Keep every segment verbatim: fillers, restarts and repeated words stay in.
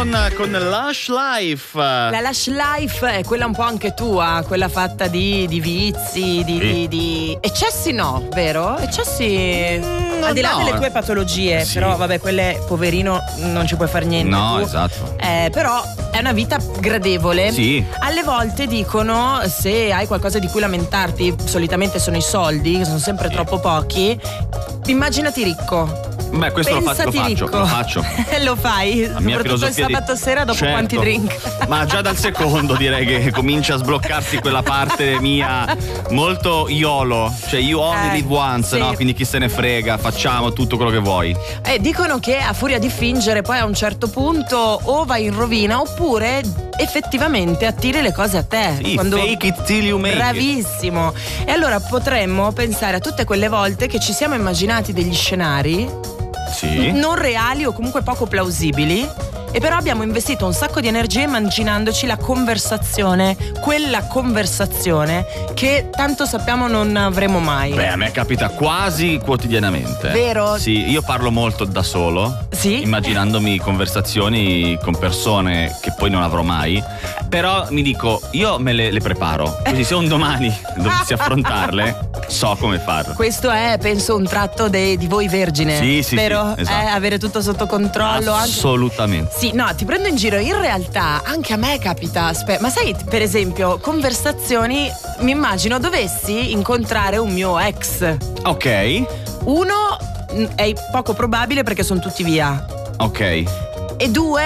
Wilson con Lush Life. La Lush Life è quella un po' anche tua, quella fatta di, di vizi, di, sì. di, di eccessi, no, vero? Eccessi mm, al di là no. delle tue patologie, sì. però vabbè, quelle poverino non ci puoi fare niente. No, tu. esatto. Eh, però è una vita gradevole. Sì. Alle volte dicono, se hai qualcosa di cui lamentarti, solitamente sono i soldi, che sono sempre sì. troppo pochi. Immaginati ricco. Beh, questo lo, fa- lo faccio, ricco. lo faccio. Lo fai, La mia soprattutto il filosofia di- sabato sera dopo Certo. quanti drink. Ma già dal secondo direi che comincia a sbloccarsi quella parte mia molto YOLO, cioè you only Eh, live once, sì. no? Quindi chi se ne frega, facciamo tutto quello che vuoi. Eh, dicono che a furia di fingere poi a un certo punto o vai in rovina oppure effettivamente attiri le cose a te. Sì, Quando... fake it till you make it. Bravissimo. E allora potremmo pensare a tutte quelle volte che ci siamo immaginati degli scenari Sì. non reali o comunque poco plausibili, e però abbiamo investito un sacco di energia immaginandoci la conversazione, quella conversazione che tanto sappiamo non avremo mai. Beh, a me capita quasi quotidianamente. Vero? Sì, io parlo molto da solo. Sì? Immaginandomi conversazioni con persone che poi non avrò mai. Però mi dico, io me le, le preparo. Così se un domani dovessi affrontarle, so come farlo. Questo è, penso, un tratto de- di voi vergine. Sì, sì, vero? sì, esatto. Eh, avere tutto sotto controllo. Anche... Assolutamente. Sì, no, ti prendo in giro. In realtà anche a me capita. Aspe- ma sai, per esempio, conversazioni, mi immagino dovessi incontrare un mio ex. Ok. Uno mh, è poco probabile perché sono tutti via. Ok. E due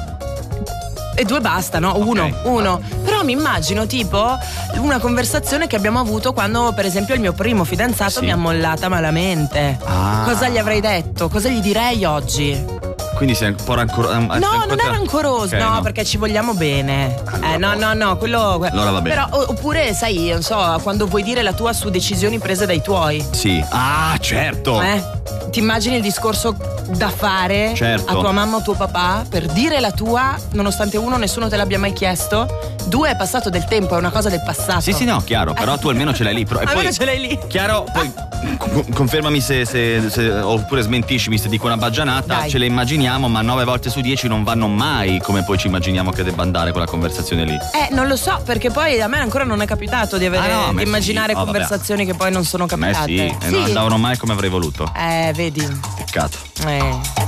E due basta, no? Uno, Ok. uno. Però mi immagino tipo una conversazione che abbiamo avuto quando, per esempio, il mio primo fidanzato Sì. mi ha mollata malamente. Ah. Cosa gli avrei detto? Cosa gli direi oggi? Quindi sei un po' rancoroso. No, non è rancoroso, Ok, no, perché ci vogliamo bene. Allora, eh, no, no, no, quello. Allora va bene. Però, o- oppure, sai, non so, quando vuoi dire la tua su decisioni prese dai tuoi. Sì. Ah, certo. Eh? Ti immagini il discorso da fare Certo. a tua mamma o tuo papà per dire la tua, nonostante uno, nessuno te l'abbia mai chiesto? Due, è passato del tempo, è una cosa del passato. Sì, sì, no, chiaro. Però tu almeno ce l'hai lì. Pro- E Almeno poi, ce l'hai lì. chiaro, poi co- confermami se, se, se oppure smentiscimi se dico una baggianata. Dai. Ce le immaginiamo, ma nove volte su dieci non vanno mai come poi ci immaginiamo che debba andare quella conversazione lì. Eh, non lo so, perché poi a me ancora non è capitato di avere, Ah, no, a me di immaginare sì. Oh, vabbè. conversazioni che poi non sono A me capitate. sì, e non andavano mai come avrei voluto. Eh, vedi. Peccato. Eh.